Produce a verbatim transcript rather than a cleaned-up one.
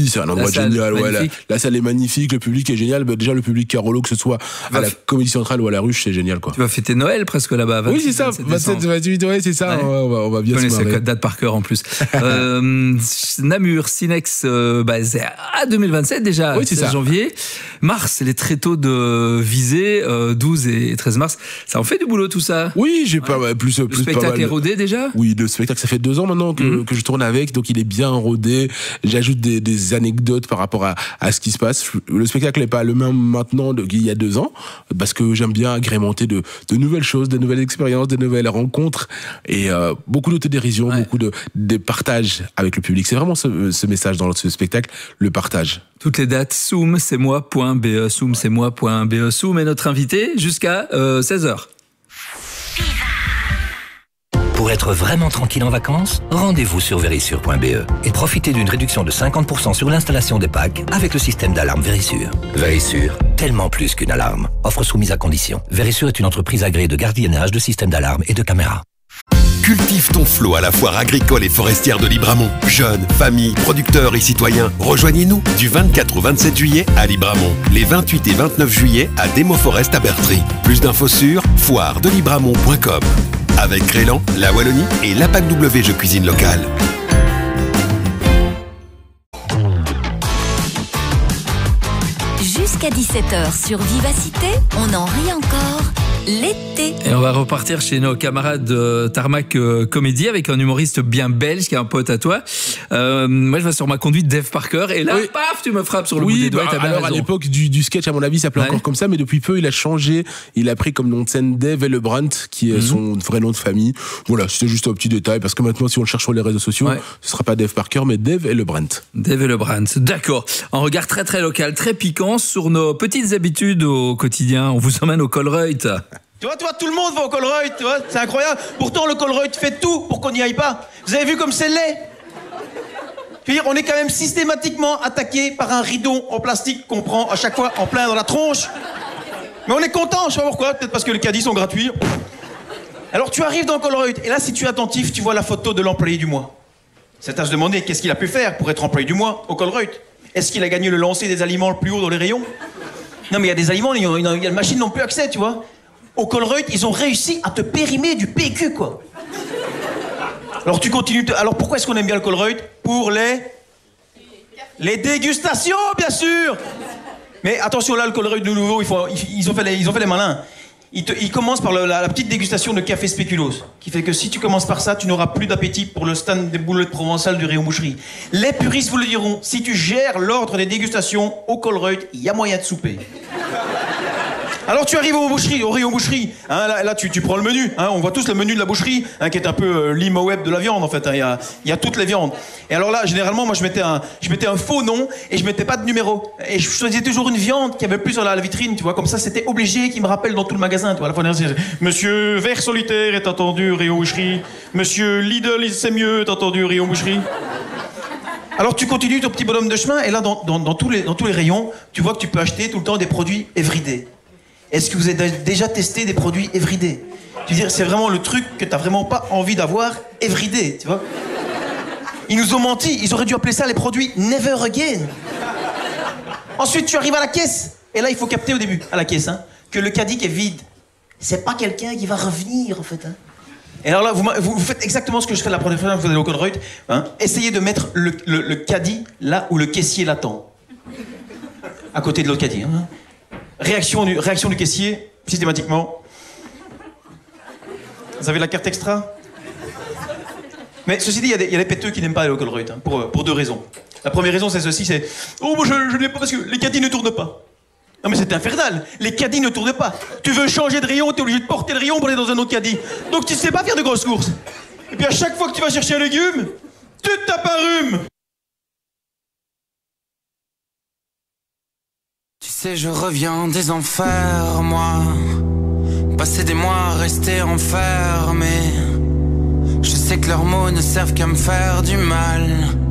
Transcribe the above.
Oui, c'est un endroit salle, génial. Ouais, la, magnifique. la salle est magnifique, le public est génial. Bah, déjà, le public Carolo, que ce soit à la f- Comédie Centrale ou à la Ruche, c'est génial, quoi. Tu vas fêter Noël presque là-bas. Oui, c'est vingt-six, ça. vingt-sept vingt-sept, décembre. vingt-huit, ouais, c'est ça. Ouais. On va, on va bien Je se connais marrer. cette date par cœur en plus. euh, Namur, Cinex, euh, bah, c'est à deux mille vingt-sept déjà, Oui, c'est seize ça. janvier. Mars, c'est les très tôt de visée, euh, douze et treize mars. Ça en fait du boulot tout ça. Oui, j'ai pas ouais, plus, Le plus pas spectacle mal. est rodé déjà. Oui, le spectacle, ça fait deux ans maintenant que, Mhm. que je tourne avec, donc il est bien rodé. J'ajoute des, des anecdotes par rapport à, à ce qui se passe. Le spectacle n'est pas le même maintenant qu'il y a deux ans, parce que j'aime bien agrémenter de, de nouvelles choses, de nouvelles expériences, de nouvelles rencontres, et euh, beaucoup d'autodérision, Ouais. beaucoup de, de partage avec le public. C'est vraiment ce, ce message dans ce spectacle, le partage. Toutes les dates, soum c'est moi point be, soum c'est moi point be. Soum est notre invité jusqu'à euh, seize heures. Pour être vraiment tranquille en vacances, rendez-vous sur verisure point be et profitez d'une réduction de cinquante pour cent sur l'installation des packs avec le système d'alarme Verisure. Verisure, tellement plus qu'une alarme. Offre soumise à condition. Verisure est une entreprise agréée de gardiennage, de système d'alarme et de caméra. Cultive ton flot à la foire agricole et forestière de Libramont. Jeunes, familles, producteurs et citoyens, rejoignez-nous du vingt-quatre au vingt-sept juillet à Libramont. Les vingt-huit et vingt-neuf juillet à Demo Forest à Bertry. Plus d'infos sur foire de libramont point com. Avec Crélan, la Wallonie et l'A P A C W Jeux Cuisine Locale. Jusqu'à dix-sept heures sur Vivacité, on en rit encore. L'été. Et on va repartir chez nos camarades de Tarmac euh, Comédie avec un humoriste bien belge qui est un pote à toi. Euh, moi, je vais sur ma conduite Dave Parker et là, Oui. paf, tu me frappes sur le bout Oui, des doigts. bah, et t'as bien alors à raison. l'époque du, du sketch, à mon avis, ça s'appelait Ouais. encore comme ça, mais depuis peu, il a changé. Il a pris comme nom de scène Dave Hellebrandt, qui est Mhm. son vrai nom de famille. Voilà, c'était juste un petit détail, parce que maintenant, si on le cherche sur les réseaux sociaux, Ouais. ce sera pas Dave Parker, mais Dave Hellebrandt. Dave Hellebrandt, d'accord. Un regard très très local, très piquant sur nos petites habitudes au quotidien. On vous emmène au Colruyt. Tu vois, tu vois, tout le monde va au Colruyt, tu vois, c'est incroyable. Pourtant, le Colruyt fait tout pour qu'on n'y aille pas. Vous avez vu comme c'est laid? Je veux dire, on est quand même systématiquement attaqué par un rideau en plastique qu'on prend à chaque fois en plein dans la tronche. Mais on est content, je sais pas pourquoi, peut-être parce que les caddies sont gratuits. Alors tu arrives dans le Colruyt, et là, si tu es attentif, tu vois la photo de l'employé du mois. C'est à se demander qu'est-ce qu'il a pu faire pour être employé du mois au Colruyt. Est-ce qu'il a gagné le lancer des aliments le plus haut dans les rayons? Non, mais il y a des aliments, il y a, il y a les machines n'ont plus accès, tu vois. Au Colruyt, ils ont réussi à te périmer du P Q, quoi. Alors tu continues. Te... Alors pourquoi est-ce qu'on aime bien le Colruyt? Pour les... Les dégustations, bien sûr. Mais attention, là, le Colruyt de nouveau, il faut... ils, ont fait les... ils ont fait les malins. Ils, te... ils commencent par le- la... la petite dégustation de café spéculoos, qui fait que si tu commences par ça, tu n'auras plus d'appétit pour le stand des boulettes provençales du rayon boucherie. Les puristes vous le diront, si tu gères l'ordre des dégustations au Colruyt, il y a moyen de souper. Alors tu arrives au boucherie, au rayon boucherie, hein, là, là tu, tu prends le menu, hein, on voit tous le menu de la boucherie, hein, qui est un peu euh, l'Imo web de la viande en fait, hein, il y a, il y a toutes les viandes. Et alors là, généralement, moi je mettais un, je mettais un faux nom et je mettais pas de numéro. Et je choisissais toujours une viande qui avait plus sur la, la vitrine, tu vois, comme ça c'était obligé qu'il me rappelle dans tout le magasin, tu vois. À la fois, c'est, Monsieur Vert Solitaire est attendu rayon boucherie, Monsieur Lidl c'est mieux est attendu rayon boucherie. Alors tu continues ton petit bonhomme de chemin et là dans, dans, dans, tous les, dans tous les rayons, tu vois que tu peux acheter tout le temps des produits Everyday. Est-ce que vous avez déjà testé des produits Everyday? Tu veux dire, c'est vraiment le truc que t'as vraiment pas envie d'avoir Everyday, tu vois? Ils nous ont menti, ils auraient dû appeler ça les produits Never Again. Ensuite, tu arrives à la caisse. Et là, il faut capter au début, à la caisse, hein, que le caddie est vide. C'est pas quelqu'un qui va revenir, en fait. Hein. Et alors là, vous, vous, vous faites exactement ce que je fais la première fois que vous allez au Colruyt. Hein. Essayez de mettre le, le, le caddie là où le caissier l'attend. À côté de l'autre caddie. Hein. Réaction du, réaction du caissier, systématiquement. Vous avez la carte extra? Mais ceci dit, il y, y a des péteux qui n'aiment pas aller au Colruyt, hein, pour, pour deux raisons. La première raison, c'est ceci, c'est... Oh, moi, je, je n'aime pas parce que les caddies ne tournent pas. Non, mais c'est infernal. Les caddies ne tournent pas. Tu veux changer de rayon, t'es obligé de porter le rayon pour aller dans un autre caddie. Donc, tu ne sais pas faire de grosses courses. Et puis, à chaque fois que tu vas chercher un légume, tu te tapes un rhume. Tu sais, je reviens des enfers, moi. Passer des mois, rester enfermé. Je sais que leurs mots ne servent qu'à me faire du mal.